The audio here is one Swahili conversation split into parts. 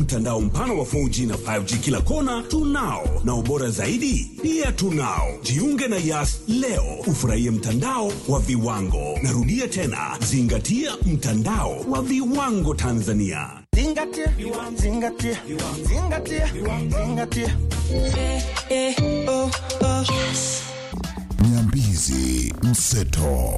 Mtandao mpana wa 4G na 5G kila kona tunao, na ubora zaidi pia tunao. Jiunge na Yas leo ufurahie mtandao wa viwango. Narudia tena, zingatia mtandao wa viwango Tanzania. Zingatia, zingatia, zingatia, zingatia. Yes. Nyambizi Mseto.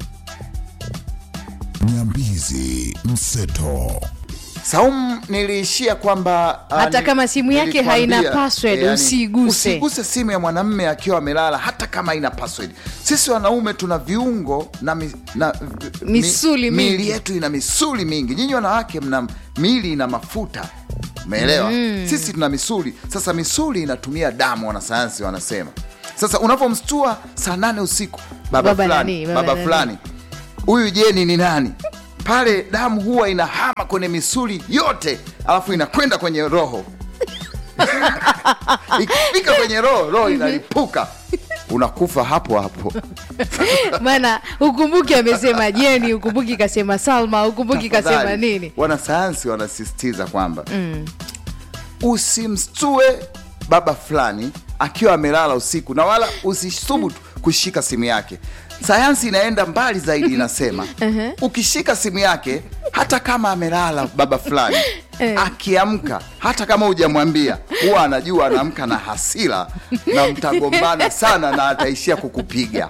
Nyambizi Mseto. Saum, niliishia kwamba hata kama simu yake haina password usiguse simu ya mwanamume akiwa amelala, hata kama haina password. Sisi wanaume tuna viungo na misuli mingi. Miili yetu ina misuli mingi. Nyinyi wanawake mna miili ina mafuta. Umeelewa? Sisi tuna misuli. Sasa misuli inatumia damu, wanasayansi wanasema. Sasa unapomstua saa 8 usiku, baba fulani, huyu Jeni ni nani? Pale damu huwa inahama kwenye misuli yote, alafu inakwenda kwenye roho. Ikifika kwenye roho inalipuka. Unakufa hapo hapo. Maana ukumbuki amesema Jeni, ukumbuki kasema Salma, ukumbuki kasema nini. Wanasayansi wanasisitiza kwamba usimstue baba fulani akiwa amelala usiku, na wala usisubutu kushika simu yake. Sayansi inaenda mbali zaidi, inasema ukishika simu yake, hata kama amelala baba fulani, akiamka, hata kama hujamwambia, huwa anajua anaamka na hasira, na mtagombana sana na ataishia kukupiga.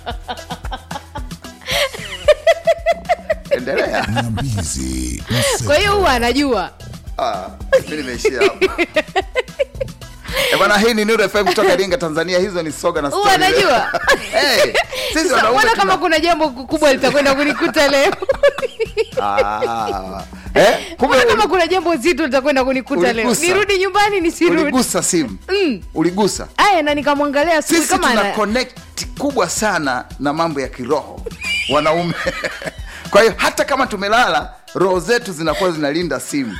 Endelea. Kwa hiyo huwa anajua. Mimi nimeishia hapo. Bwana, hii ni Nuru FM kutoka Iringa, Tanzania. Hizo ni soga na story. Unajua? Sisi wanaume kama kuna jambo kubwa litakwenda kunikuta leo. Kama kuna jambo zito litakwenda kunikuta leo. Nirudi nyumbani nisirudi. Uligusa simu. Uligusa. Na nikamwangalia asubuhi kama sisi tuna connect kubwa sana na mambo ya kiroho wanaume. Kwa hiyo hata kama tumelala, roho zetu zinakuwa zinalinda simu.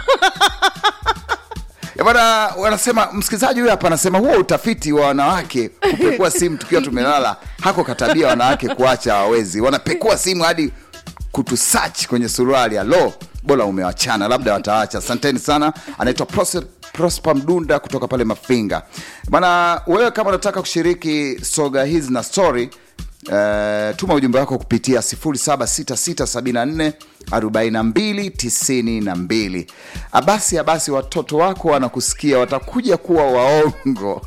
Bwana, wanasema, msikizaji huyu hapa anasema huo utafiti wa wanawake kupekua simu tukiwa tumelala hako katabia wanawake kuacha hawezi. Wanapekua simu hadi kutusearch kwenye suruali. Alo, bora umewachana, labda wataacha. Asanteni sana. Anaitwa Prosper Mdunda kutoka pale Mafinga. Bwana, wewe kama unataka kushiriki soga hizi na story, tuma ujumbe wako kupitia 0766744292. Abasi watoto wako wanakusikia, watakuja kuwa waongo.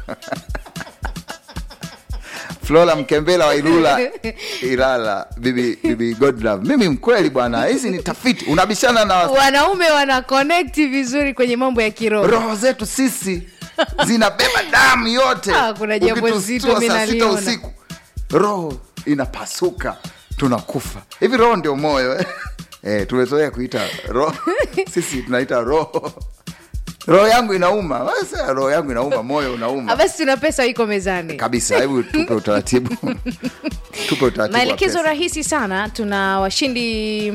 Flora Mkembela wa Ilala, bibi Godlove. Mimi mkweli bwana, hizi ni tafiti. Unabishana na wanaume wana connect vizuri kwenye mambo ya kiroho. Roho zetu sisi zinabeba damu yote. Kuna jambo zito mimi naliona. Usiku roho inapasuka, tunakufa. Hivi roho ndio moyo. Tumezoea kuita roho. Sisi tunaita roho. Roho yangu inauma. Sasa roho yangu inauma, moyo unauma. Basi tuna pesa iko mezani. Kabisa, hebu tupe utaratibu. Maelekezo rahisi sana. Tuna washindi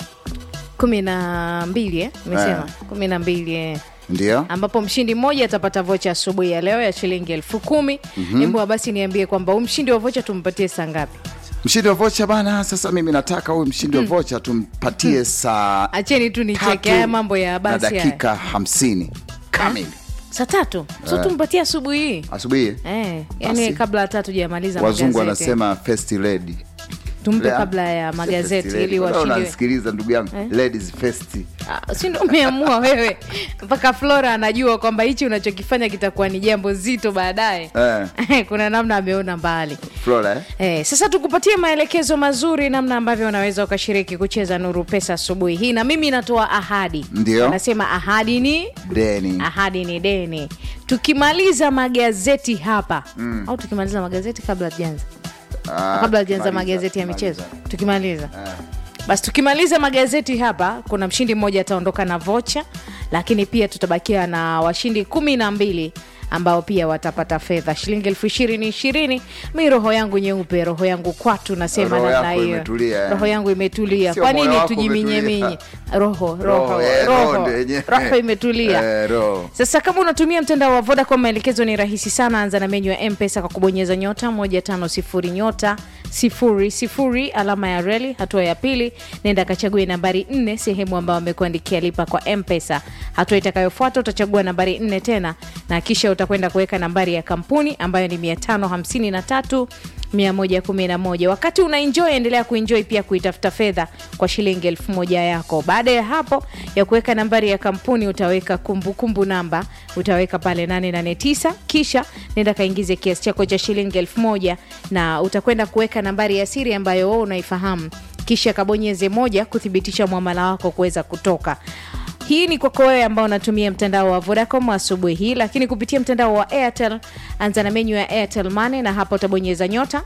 12 nimesema 12 ndio, ambapo mshindi mmoja atapata vocha asubuhi ya leo ya shilingi 10,000. Hebu basi niambie kwamba mshindi wa vocha tumpatie saa ngapi? Mshindi wa vocha bana, sasa mimi nataka huyu mshindi wa vocha tumpatie saa, acheni tu nicheke haya mambo ya basi na dakika 50 kamili. Saa 3. So tumpatie asubuhi. Yani kabla 3 hujamaliza magazeti. Wazungu wanasema first lady. Tumpe kabla ya magazeti ili washinde. Unasikiliza ndugu yangu, ladies first. Si ndio umeamua wewe? Mpaka Flora anajua kwamba hichi unachokifanya kitakuwa ni jambo zito baadaye. Kuna namna ameona mbali. Flora sasa tukupatie maelekezo mazuri namna ambavyo unaweza ukashiriki kucheza Nuru Pesa asubuhi hii, na mimi natoa ahadi. Nasema ahadi ni deni. Ahadi ni deni. Tukimaliza magazeti hapa au tukimaliza magazeti kabla tuanze. Kabla tuanze magazeti ya michezo. Tukimaliza. Basi tukimaliza magazeti hapa, kuna mshindi mmoja ataondoka na vocha, lakini pia tutabakia na washindi 12 ambao pia watapata fedha shilingi 20,020. Mimi roho yangu nyeupe, roho yangu kwatu, nasema na hiyo. Roho yangu imetulia. Kwa nini tujiminyeminye? Roho imetulia. Sasa kama unatumia mtandao wa Vodacom, maelekezo ni rahisi sana. Anza na menu ya M-Pesa kwa kubonyeza *150 00 alama ya reli. Hatua ya pili, nenda kachague nambari 4 sehemu ambayo amekuandikia lipa kwa M-Pesa. Hatua itakayofuata utachagua nambari 4 tena na kisha utakwenda kuweka nambari ya kampuni ambayo ni 553 111. Wakati unaenjoy, endelea kuenjoy pia kuitafuta fedha kwa shilingi 1000 yako. Baada ya hapo ya kuweka nambari ya kampuni utaweka kumbukumbu namba, utaweka pale 889, kisha nenda kaingize kiasi chako cha shilingi 1000 na utakwenda kuweka nambari ya siri ambayo wewe unaifahamu, kisha kabonyeze 1 kuthibitisha muamala wako kuweza kutoka. Hii ni kwa wewe ambao unatumia mtandao wa Vodacom asubuhi hii, lakini kupitia mtandao wa Airtel, anza na menu ya Airtel Money na hapo utabonyeza nyota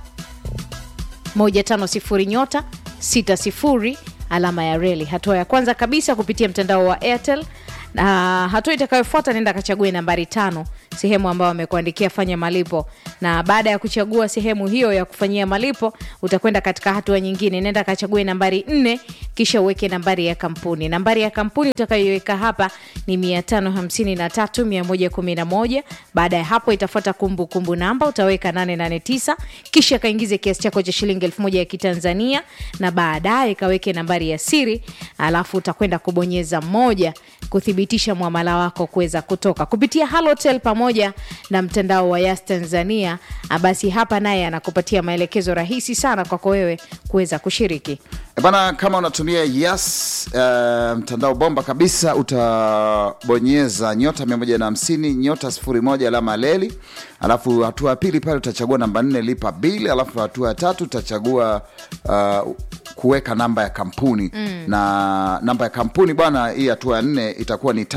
150 nyota 60 alama ya reli. Hatua ya kwanza kabisa kupitia mtandao wa Airtel, na hatua itakayofuata nenda kachague nambari 5 sehemu ambayo amekuandikia fanya malipo, na baada ya kuchagua sehemu hiyo ya kufanyia malipo utakwenda katika hatua nyingine, nenda kachague nambari 4 kisha uweke nambari ya kampuni. Nambari ya kampuni utakayoiweka hapa ni 553 111. Baada ya hapo itafuata kumbukumbu namba, utaweka 889, kisha kaingize kiasi chako cha shilingi 1000 ya Kitanzania na baadaye kaweke nambari ya siri, alafu utakwenda kubonyeza 1 kuthibitisha muamala wako kuweza kutoka kupitia Halotel pamoja na mtandao wa Yas Tanzania. Basi hapa naye anakupatia maelekezo rahisi sana kwako wewe kuweza kushiriki. Bana, kama unatumia Yas mtandao bomba kabisa, utabonyeza nyota 150 nyota 01 alama leli, alafu hatua ya pili pale utachagua namba 4 lipa bili, alafu hatua ya tatu utachagua kuweka namba ya kampuni. Na namba ya kampuni bwana, hii hatua ya 4 itakuwa ni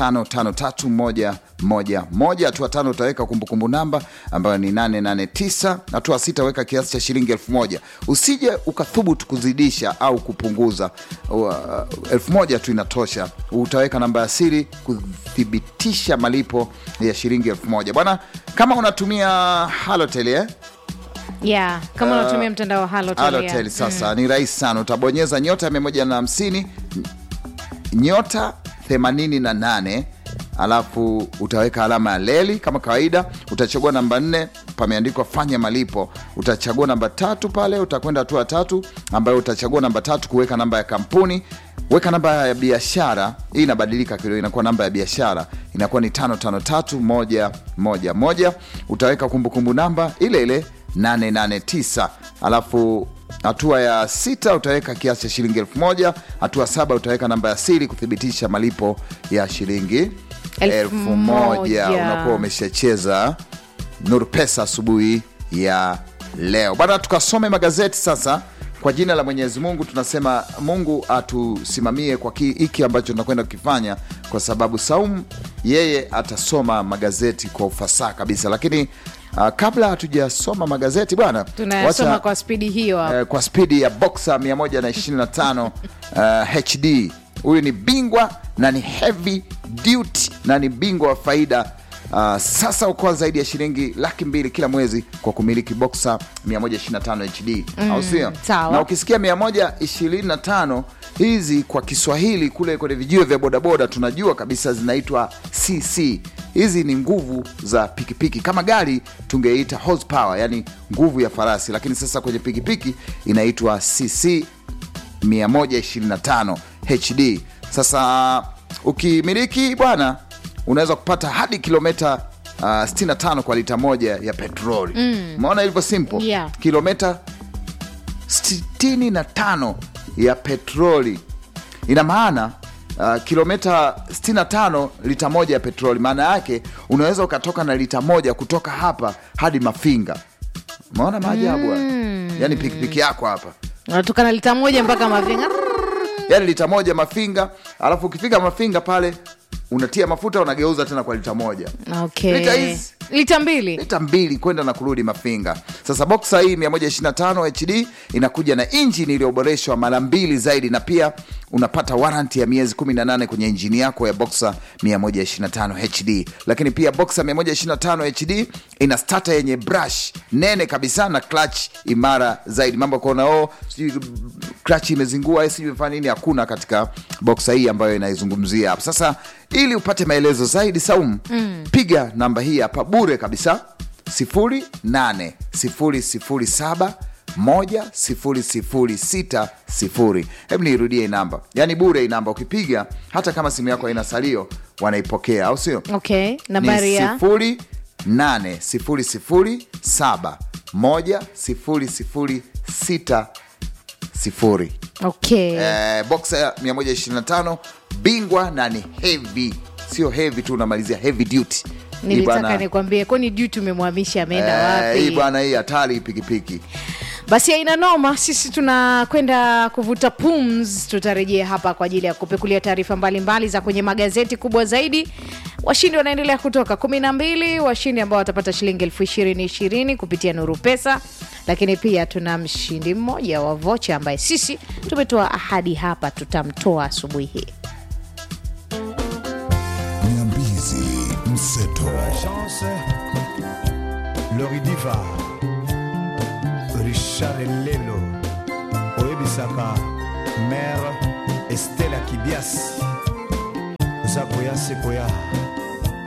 553111. Hatua 5 utaweka kumbukumbu namba ambayo ni 889. Hatua 6 weka kiasi cha shilingi 1000. Usije ukathubutu kuzidisha au kupunguza, 1000 tu inatosha. Utaweka namba ya siri kuthibitisha malipo ya shilingi 1000. Bwana, kama unatumia Halotel kama unatumia mtandao wa Halotel sasa ni rahisi sana. Utabonyeza nyota 150 nyota 88, alafu utaweka alama ya leli kama kawaida. Utachagua namba 4 pameandikwa fanya malipo, utachagua namba 3 pale, utakwenda hatua 3 ambayo utachagua namba 3 kuweka namba ya kampuni. Weka namba ya biashara, hii inabadilika kidogo, inakuwa namba ya biashara inakuwa ni 553111. Utaweka kumbukumbu namba ile ile 889, alafu hatua ya 6 utaweka kiasi cha shilingi 1000. Hatua 7 utaweka namba ya siri kuthibitisha malipo ya shilingi 1000. Unakuwa umeshacheza Nuru Pesa asubuhi ya leo. Bana, tukasome magazeti sasa. Kwa jina la Mwenyezi Mungu tunasema Mungu atusimamie kwa hiki ambacho tunakwenda kukifanya, kwa sababu Saumu yeye atasoma magazeti kwa ufasaha kabisa. Lakini kabla hatujasoma magazeti bwana, tunayasoma kwa spidi hiyo kwa spidi ya Boxer 125 HD. Huyu ni bingwa na ni heavy duty na ni bingwa wa faida. Sasa ukoa zaidi ya shilingi 200,000 kila mwezi kwa kumiliki Boxer 125 HD. Au sio? Na ukisikia 125 hizi kwa Kiswahili kule kwenye vijiwe vya bodaboda tunajua kabisa zinaitwa CC. Hizi ni nguvu za pikipiki. Kama gari tungeita horsepower, yani nguvu ya farasi, lakini sasa kwenye pikipiki inaitwa CC 125 HD. Sasa ukimiliki bwana, unaweza kupata hadi kilomita 65 kwa lita moja ya petroli. Umeona ilivyo simple? Kilomita 65 ya petroli. Ina maana kilomita 65 lita moja ya petroli. Maana yake unaweza ukatoka na lita moja kutoka hapa hadi Mafinga. Umeona maajabu? Yani pikipiki yako hapa unatoka na lita moja mpaka Mafinga. Yani lita moja Mafinga, alafu ukifika Mafinga pale unatia mafuta, unageuza tena kwa lita moja. Lita mbili kwenda na kurudi Mafinga. Sasa Boxer hii 125 HD inakuja na injini iliyoboreshwa mara 2 zaidi, na pia unapata warranty ya miezi 18 kwenye injini yako ya Boxer 125 HD. Lakini pia Boxer 125 HD ina starter yenye brush nene kabisa na clutch imara zaidi. Mambo kuona sijui clutch imezingua, sijui imefanya nini, hakuna katika Boxer hii ambayo inaizungumzia hapa. Sasa ili upate maelezo zaidi Saumu, piga namba hii hapa bure kabisa 080007 10060. Hebu nirudie hii namba, yani bure hii namba, ukipiga hata kama simu yako haina salio wanaipokea, au sio? Okay, nambari ya 0800710060. Okay. Boxer 125 bingwa na ni heavy, sio heavy tu unamalizia heavy duty. Nilitaka nikwambie kwani duty umemhamisha ameenda wapi? Hii bwana, hii hatari pikipiki. Basi haina noma, sisi tunakwenda kuvuta pumzi. Tutarejea hapa kwa ajili ya kupekulia taarifa mbalimbali za kwenye magazeti kubwa zaidi. Washindi wanaendelea kutoka 12, washindi ambao watapata shilingi 20,020 kupitia Nuru Pesa. Lakini pia tuna mshindi mmoja wa vocha ambaye sisi tumetoa ahadi hapa tutamtoa asubuhi hii. Nyambizi Mseto. Chance, Loridiva, Richard Lelo, Oebisaka, Mère Estela Kibias, Zakoya Sekoya.